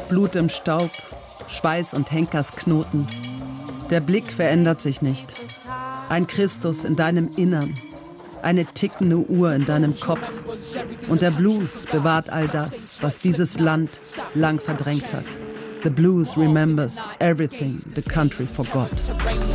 Blut im Staub, Schweiß und Henkersknoten. Der Blick verändert sich nicht. Ein Christus in deinem Innern, eine tickende Uhr in deinem Kopf. Und der Blues bewahrt all das, was dieses Land lang verdrängt hat. The blues remembers everything the country forgot.